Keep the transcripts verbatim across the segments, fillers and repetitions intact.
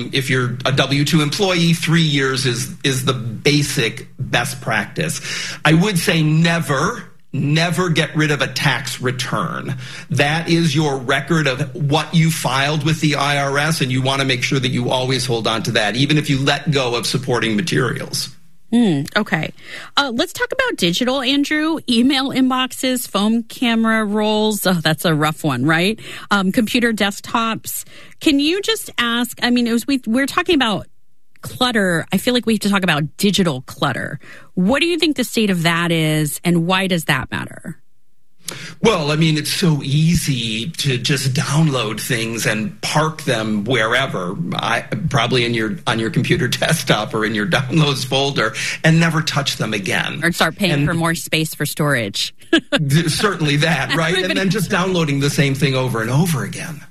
If you're a W two employee, three years is is the basic best practice. I would say never, never get rid of a tax return. That is your record of what you filed with the I R S, and you want to make sure that you always hold on to that, even if you let go of supporting materials. Mm, okay. Uh, let's talk about digital, Andrew. Email inboxes, phone camera rolls. Oh, that's a rough one, right? Um, computer desktops. Can you just ask, I mean, it was, we, we're talking about clutter. I feel like we have to talk about digital clutter. What do you think the state of that is, and why does that matter? Well, I mean, it's so easy to just download things and park them wherever, I, probably in your on your computer desktop or in your downloads folder, and never touch them again. Or start paying and for more space for storage. Certainly that, right? And then just downloading the same thing over and over again.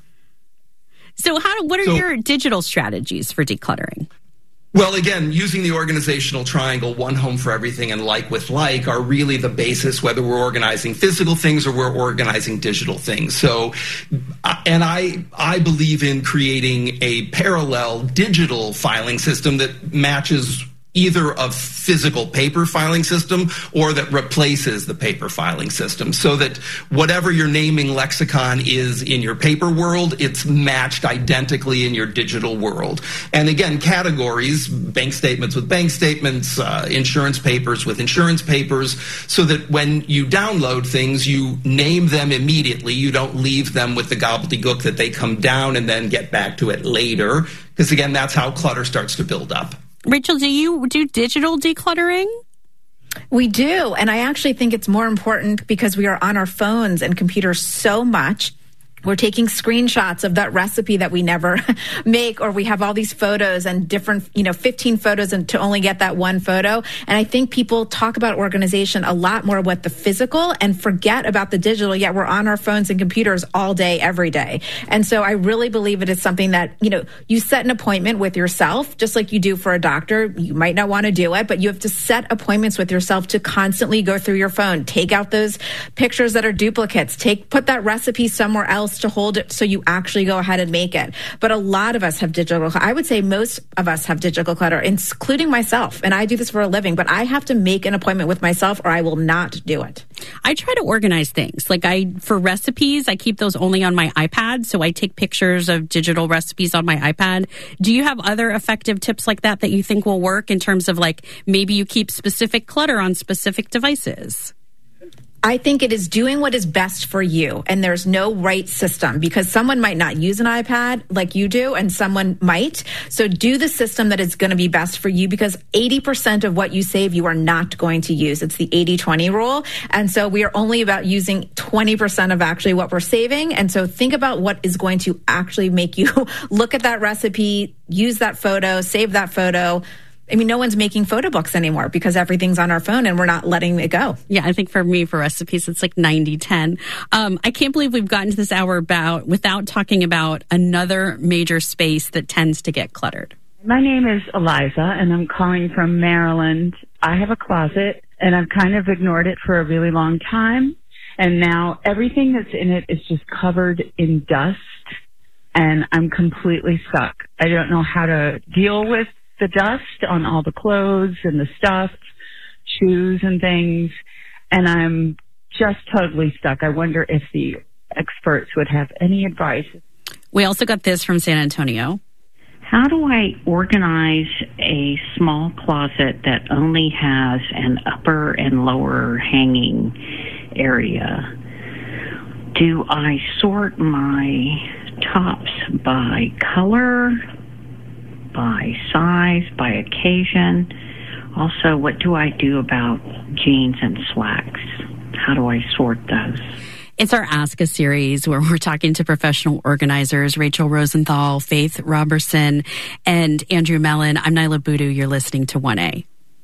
So, how? What are so, your digital strategies for decluttering? Well, again, using the organizational triangle, one home for everything and like with like, are really the basis, whether we're organizing physical things or we're organizing digital things. So, and I, I believe in creating a parallel digital filing system that matches either a physical paper filing system or that replaces the paper filing system, so that whatever your naming lexicon is in your paper world, it's matched identically in your digital world. And again, categories, bank statements with bank statements, uh, insurance papers with insurance papers, so that when you download things, you name them immediately. You don't leave them with the gobbledygook that they come down and then get back to it later, because again, that's how clutter starts to build up. Rachel, do you do digital decluttering? We do. And I actually think it's more important because we are on our phones and computers so much. We're taking screenshots of that recipe that we never make, or we have all these photos and different, you know, fifteen photos and to only get that one photo. And I think people talk about organization a lot more with the physical and forget about the digital, yet we're on our phones and computers all day, every day. And so I really believe it is something that, you know, you set an appointment with yourself, just like you do for a doctor. You might not want to do it, but you have to set appointments with yourself to constantly go through your phone, take out those pictures that are duplicates, take, put that recipe somewhere else to hold it so you actually go ahead and make it. But a lot of us have digital, I would say most of us have digital clutter, including myself. And I do this for a living, but I have to make an appointment with myself or I will not do it. I try to organize things. Like I, for recipes, I keep those only on my iPad. So I take pictures of digital recipes on my iPad. Do you have other effective tips like that that you think will work in terms of like maybe you keep specific clutter on specific devices? I think it is doing what is best for you, and there's no right system because someone might not use an iPad like you do and someone might. So do the system that is going to be best for you, because eighty percent of what you save you are not going to use. It's the eighty twenty rule. And so we are only about using twenty percent of actually what we're saving. And so think about what is going to actually make you look at that recipe, use that photo, save that photo. I mean, no one's making photo books anymore because everything's on our phone and we're not letting it go. Yeah, I think for me, for recipes, it's like ninety ten. Um, I can't believe we've gotten to this hour about without talking about another major space that tends to get cluttered. My name is Eliza, and I'm calling from Maryland. I have a closet, and I've kind of ignored it for a really long time. And now everything that's in it is just covered in dust, and I'm completely stuck. I don't know how to deal with the dust on all the clothes and the stuff, shoes and things, and I'm just totally stuck. I wonder if the experts would have any advice. We also got this from San Antonio. How do I organize a small closet that only has an upper and lower hanging area? Do I sort my tops by color, by size, by occasion? Also, what do I do about jeans and slacks? How do I sort those? It's our Ask a series where we're talking to professional organizers, Rachel Rosenthal, Faith Robertson, and Andrew Mellon. I'm Nyla Boodoo. You're listening to one A.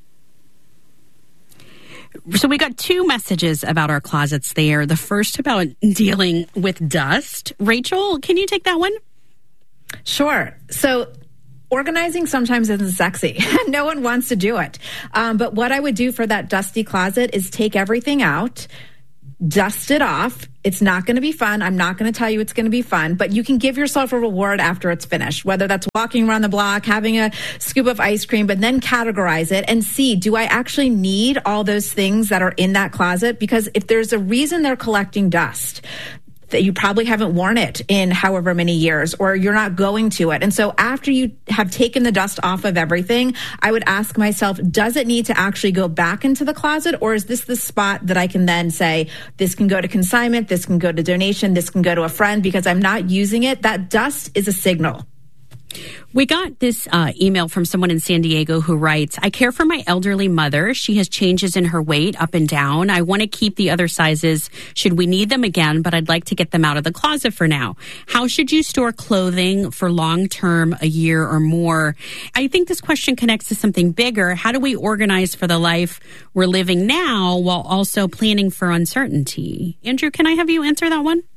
So we got two messages about our closets there. The first about dealing with dust. Rachel, can you take that one? Sure. So organizing sometimes isn't sexy. No one wants to do it. Um, but what I would do for that dusty closet is take everything out, dust it off. It's not going to be fun. I'm not going to tell you it's going to be fun, but you can give yourself a reward after it's finished, whether that's walking around the block, having a scoop of ice cream, but then categorize it and see, do I actually need all those things that are in that closet? Because if there's a reason they're collecting dust, that you probably haven't worn it in however many years, or you're not going to it. And so after you have taken the dust off of everything, I would ask myself, does it need to actually go back into the closet, or is this the spot that I can then say, this can go to consignment, this can go to donation, this can go to a friend because I'm not using it? That dust is a signal. We got this uh, email from someone in San Diego who writes, I care for my elderly mother. She has changes in her weight up and down. I want to keep the other sizes should we need them again, but I'd like to get them out of the closet for now. How should you store clothing for long term, a year or more? I think this question connects to something bigger. How do we organize for the life we're living now while also planning for uncertainty? Andrew, can I have you answer that one?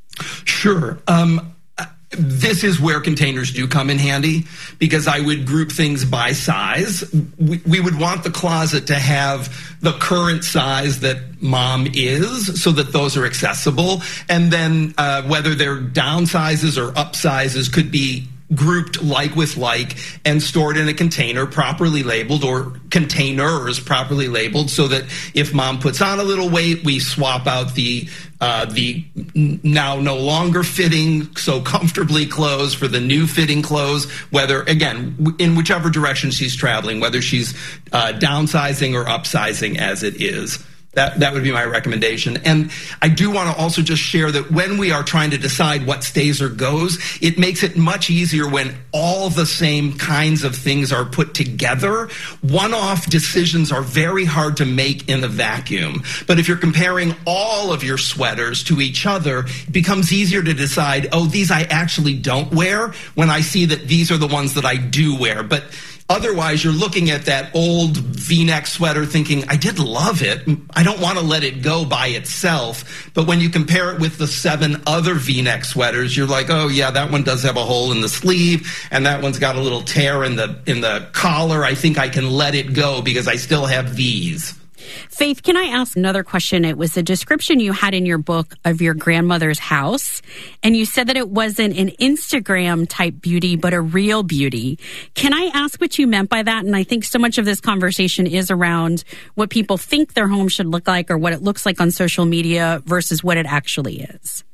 Sure. Um, This is where containers do come in handy, because I would group things by size. We, we would want the closet to have the current size that mom is, so that those are accessible. And then uh, whether they're downsizes or upsizes could be grouped like with like and stored in a container properly labeled, or containers properly labeled, so that if mom puts on a little weight, we swap out the uh, the now no longer fitting, so comfortably clothes for the new fitting clothes, whether, again, in whichever direction she's traveling, whether she's uh, downsizing or upsizing as it is. That that would be my recommendation. And I do want to also just share that when we are trying to decide what stays or goes, it makes it much easier when all the same kinds of things are put together. One-off decisions are very hard to make in a vacuum. But if you're comparing all of your sweaters to each other, it becomes easier to decide, oh, these I actually don't wear, when I see that these are the ones that I do wear. But otherwise, you're looking at that old V-neck sweater thinking, I did love it. I don't want to let it go by itself. But when you compare it with the seven other V-neck sweaters, you're like, oh, yeah, that one does have a hole in the sleeve, and that one's got a little tear in the in the collar. I think I can let it go because I still have these. Faith, can I ask another question? It was a description you had in your book of your grandmother's house, and you said that it wasn't an Instagram type beauty, but a real beauty. Can I ask what you meant by that? And I think so much of this conversation is around what people think their home should look like, or what it looks like on social media versus what it actually is.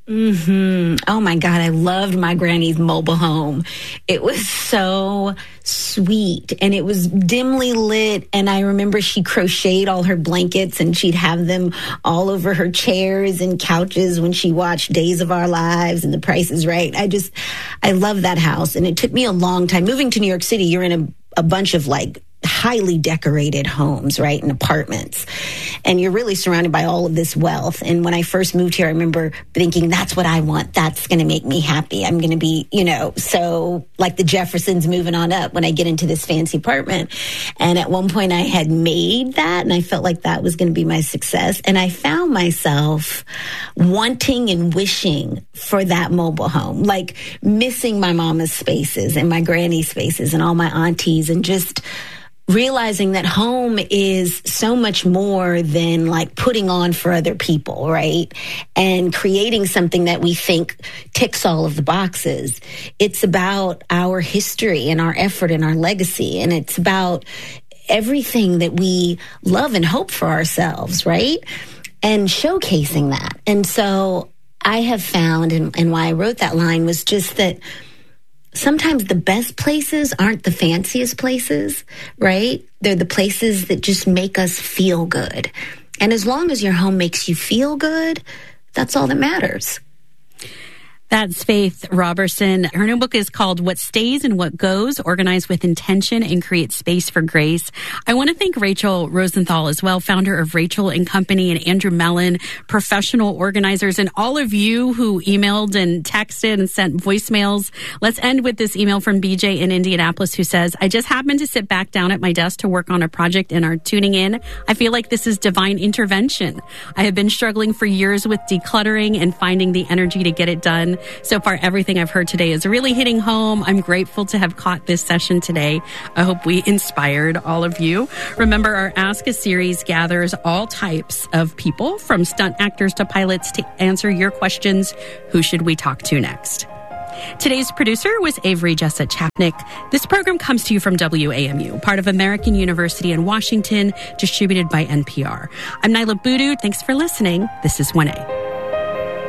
Mm-hmm. Oh my God, I loved my granny's mobile home. It was so sweet, and it was dimly lit. And I remember she crocheted all her blankets, and she'd have them all over her chairs and couches when she watched Days of Our Lives and The Price is Right. I just, I love that house. And it took me a long time. Moving to New York City, you're in a, a bunch of like highly decorated homes, right, and apartments. And you're really surrounded by all of this wealth. And when I first moved here, I remember thinking, that's what I want. That's going to make me happy. I'm going to be, you know, so like the Jeffersons moving on up when I get into this fancy apartment. And at one point I had made that, and I felt like that was going to be my success. And I found myself wanting and wishing for that mobile home, like missing my mama's spaces and my granny's spaces and all my aunties, and just realizing that home is so much more than like putting on for other people, right? And creating something that we think ticks all of the boxes. It's about our history and our effort and our legacy. And it's about everything that we love and hope for ourselves, right? And showcasing that. And so I have found, and, and why I wrote that line was just that sometimes the best places aren't the fanciest places, right? They're the places that just make us feel good. And as long as your home makes you feel good, that's all that matters. That's Faith Robertson. Her new book is called What Stays and What Goes, Organize with Intention and Create Space for Grace. I want to thank Rachel Rosenthal as well, founder of Rachel and Company, and Andrew Mellon, professional organizers, and all of you who emailed and texted and sent voicemails. Let's end with this email from B J in Indianapolis, who says, I just happened to sit back down at my desk to work on a project and are tuning in. I feel like this is divine intervention. I have been struggling for years with decluttering and finding the energy to get it done. session. So far, everything I've heard today is really hitting home. I'm grateful to have caught this session today. I hope we inspired all of you. Remember, our Ask a series gathers all types of people, from stunt actors to pilots, to answer your questions. Who should we talk to next? Today's producer was Avery Jessup Chapnick. This program comes to you from W A M U, part of American University in Washington, distributed by N P R. I'm Nyla Boodoo. Thanks for listening. This is one A.